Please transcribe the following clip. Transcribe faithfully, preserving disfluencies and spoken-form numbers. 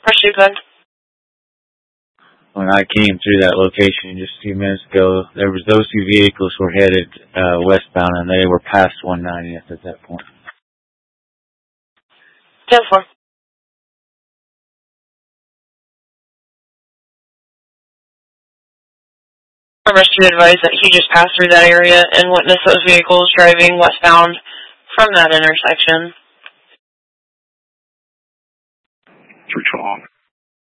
Pursuit gun. When I came through that location just a few minutes ago, there was those two vehicles were headed uh, westbound, and they were past one ninetieth at that point. ten four. Rescue advised that he just passed through that area and witnessed those vehicles driving westbound from that intersection. Three twelve.